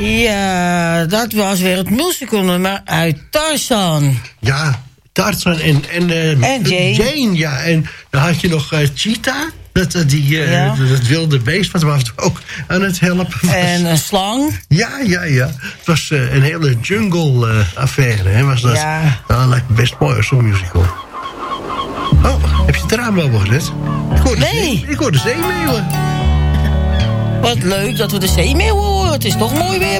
Ja, dat was weer het musicalnummer uit Tarzan. Ja, Tarzan en Jane. Ja, en dan had je nog Cheetah. Dat wilde beest, wat was ook aan het helpen was. En een slang. Ja. Het was een hele jungle-affaire, hè, was dat. Ja. Nou, dat lijkt me best mooi, zo'n musical. Oh, heb je het raam wel gezet? Ik hoor de zeemeeuwen. Wat leuk dat we de zeemeeuwen horen. Het is toch mooi weer